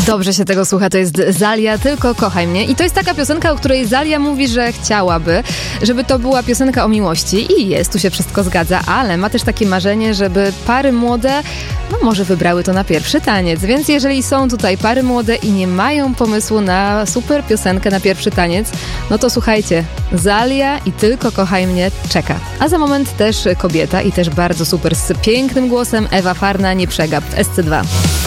Dobrze się tego słucha, to jest Zalia, Tylko kochaj mnie. I to jest taka piosenka, o której Zalia mówi, że chciałaby, żeby to była piosenka o miłości. I jest, tu się wszystko zgadza, ale ma też takie marzenie, żeby pary młode, może wybrały to na pierwszy taniec. Więc jeżeli są tutaj pary młode i nie mają pomysłu na super piosenkę na pierwszy taniec, no to słuchajcie, Zalia i Tylko kochaj mnie czeka. A za moment też kobieta i też bardzo super z pięknym głosem Ewa Farna, Nie przegap w SC2.